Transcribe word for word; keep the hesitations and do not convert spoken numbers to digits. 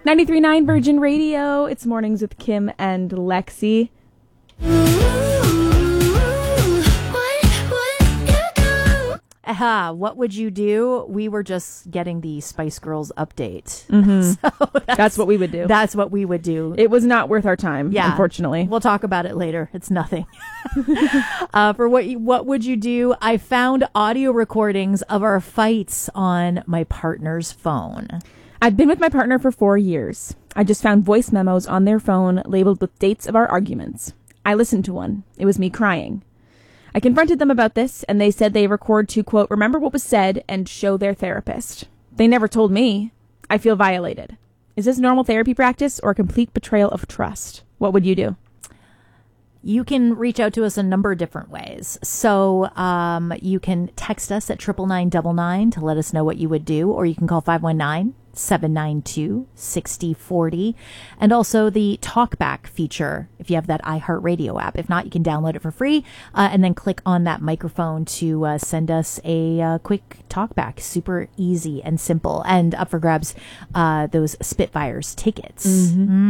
ninety-three point nine Virgin Radio. It's Mornings with Kim and Lexi. Aha, what would you do? We were just getting the Spice Girls update. Mm-hmm. So that's, that's what we would do. That's what we would do. It was not worth our time, yeah, unfortunately. We'll talk about it later. It's nothing. uh, for what you, what would you do? I found audio recordings of our fights on my partner's phone. I've been with my partner for four years. I just found voice memos on their phone labeled with dates of our arguments. I listened to one. It was me crying. I confronted them about this, and they said they record to, quote, remember what was said and show their therapist. They never told me. I feel violated. Is this normal therapy practice or a complete betrayal of trust? What would you do? You can reach out to us a number of different ways. So um, you can text us at triple nine double nine to let us know what you would do, or you can call five one nine, seven nine two, six zero four zero. And also the TalkBack feature, if you have that iHeartRadio app. If not, you can download it for free uh, and then click on that microphone to uh, send us a uh, quick TalkBack. Super easy and simple. And up for grabs, uh, those Spitfires tickets. Mm-hmm. Mm-hmm.